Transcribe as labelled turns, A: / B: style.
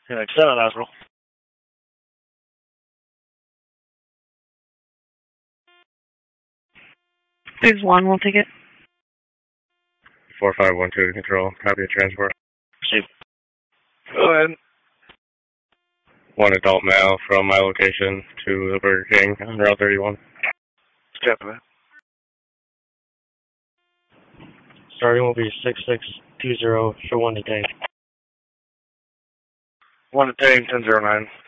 A: Phoenix 7, Oswald.
B: There's one, we'll take it.
C: 4512 control, copy the transport.
A: Received. Go ahead.
C: One adult male from my location to the Burger King on Route 31.
A: Copy that.
C: Starting will be 6620, show one detained.
A: One detained, 1009.